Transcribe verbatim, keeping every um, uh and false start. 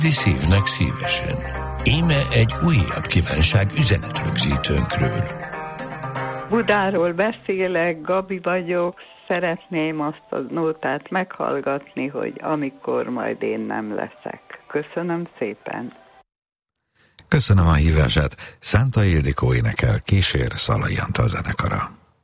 szívnek szívesen. Íme egy újabb kívánság üzenetrögzítőnkről. Budáról beszélek, Gabi vagyok, szeretném azt a nótát meghallgatni, hogy amikor majd én nem leszek. Köszönöm szépen. Köszönöm a hívását. Szánta Ildikó énekel, kísér Szalai Antal zenekara.